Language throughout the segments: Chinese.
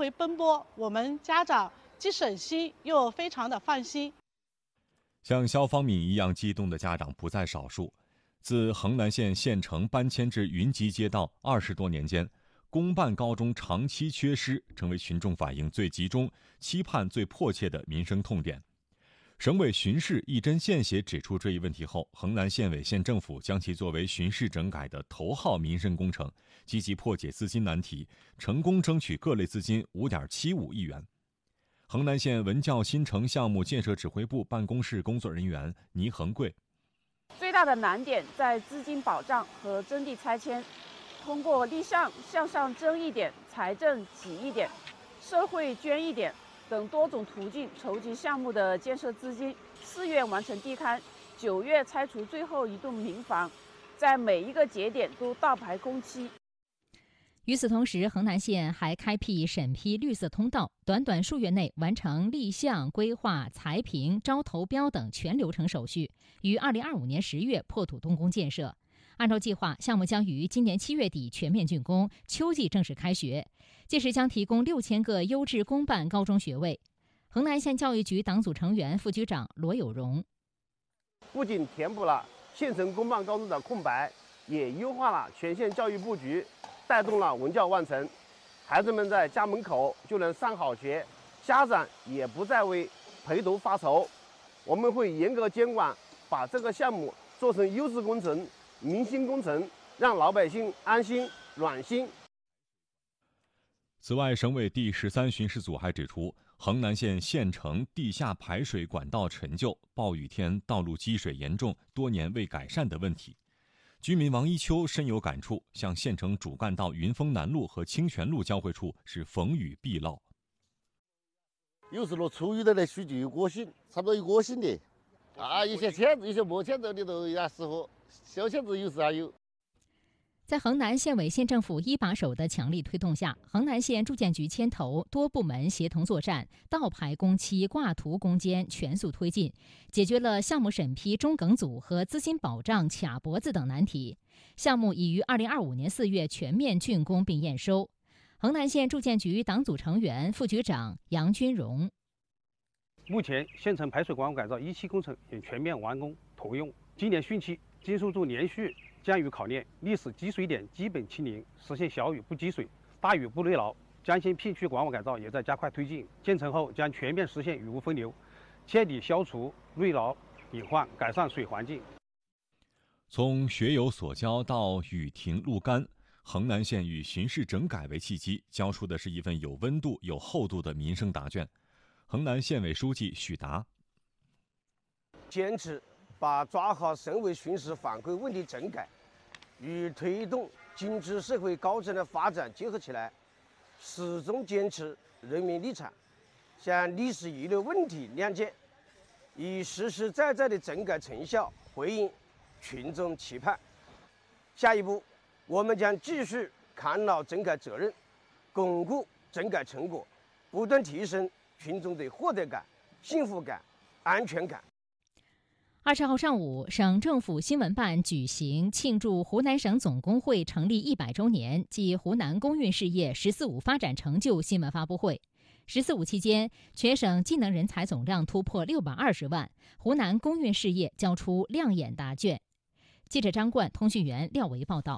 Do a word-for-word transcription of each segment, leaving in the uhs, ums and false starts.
回奔波，我们家长既省心又非常的放心。 像肖方敏一样激动的家长不在少数。自衡南县县城搬迁至云集街道二十多年间，公办高中长期缺失，成为群众反映最集中、期盼最迫切的民生痛点。省委巡视一针见血指出这一问题后，衡南县委县政府将其作为巡视整改的头号民生工程，积极破解资金难题，成功争取各类资金 五点七五亿元。衡南县文教新城项目建设指挥部办公室工作人员倪恒贵， 最大的难点在资金保障和征地拆迁，通过立项向上征一点、财政挤一点、社会捐一点等多种途径筹集项目的建设资金。四月完成地勘，九月拆除最后一栋民房，在每一个节点都倒排工期。 与此同时，衡南县还开辟审批绿色通道，短短数月内完成立项、规划、裁评、招投标等全流程手续，于二零二五年十月破土动工建设。按照计划，项目将于今年七月底全面竣工，秋季正式开学。届时将提供六千个优质公办高中学位。衡南县教育局党组成员、副局长罗有荣， 不仅填补了县城公办高中的空白，也优化了全县教育布局，带动了文教万城，孩子们在家门口就能上好学，家长也不再为陪读发愁。我们会严格监管，把这个项目做成优质工程、民心工程，让老百姓安心暖心。 此外，省委第十三巡视组还指出，衡南县县城地下排水管道陈旧、暴雨天道路积水严重，多年未改善的问题。居民王一秋深有感触，像县城主干道云峰南路和清泉路交汇处是逢雨必涝。 有时候出雨的那水就有过性，差不多有过性的。啊，有些签子，有些没签子的都有时候，小签子有时还有。 在衡南县委县政府一把手的强力推动下，衡南县住建局牵头，多部门协同作战，倒排工期、挂图攻坚全速推进，解决了项目审批中梗阻和资金保障卡脖子等难题。项目已于二零二五年四月全面竣工并验收。衡南县住建局党组成员、副局长杨军荣， 目前县城排水管改造一期工程已全面完工投用，今年汛期经受住连续降雨考验，历史积水点基本清零，实现小雨不积水，大雨不内涝。江心片区管网改造也在加快推进，建成后将全面实现雨污分流，彻底消除内涝隐患，改善水环境。 从学有所教到雨停路干，衡南县以巡视整改为契机，交出的是一份有温度、有厚度的民生答卷。衡南县委书记许达， 坚持把抓好省委巡视反馈问题整改与推动经济社会高质量发展结合起来，始终坚持人民立场，向历史遗留问题亮剑，以实实在在的整改成效回应群众期盼。下一步，我们将继续扛牢整改责任，巩固整改成果，不断提升群众的获得感、幸福感、安全感。 二十号上午，省政府新闻办举行庆祝湖南省总工会成立一百周年暨湖南公运事业“十四五”发展成就新闻发布会。“十四五”期间，全省技能人才总量突破六百二十万，湖南公运事业交出亮眼答卷。记者张冠、通讯员廖维报道。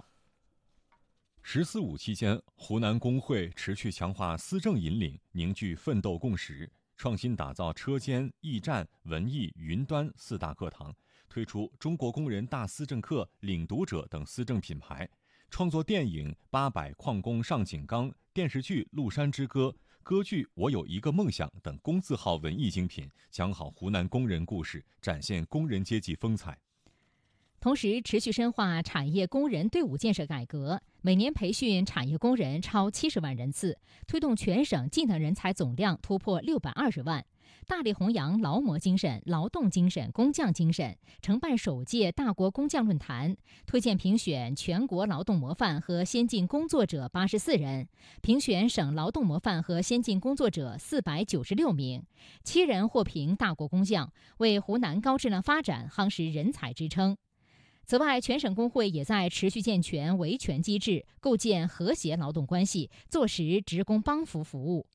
“十四五”期间，湖南工会持续强化思政引领，凝聚奋斗共识，创新打造车间、驿站、文艺、云端四大课堂，推出中国工人大思政课、领读者等思政品牌，创作电影《八百矿工上井冈》、电视剧《麓山之歌》、歌剧《我有一个梦想》等工字号文艺精品，讲好湖南工人故事，展现工人阶级风采。 同时，持续深化产业工人队伍建设改革，每年培训产业工人超七十万人次，推动全省技能人才总量突破六百二十万。大力弘扬劳模精神、劳动精神、工匠精神，承办首届大国工匠论坛，推荐评选全国劳动模范和先进工作者八十四人，评选省劳动模范和先进工作者四百九十六名，七人获评大国工匠，为湖南高质量发展夯实人才支撑。此外，全省工会也在持续健全维权机制，构建和谐劳动关系，做实职工帮扶服务。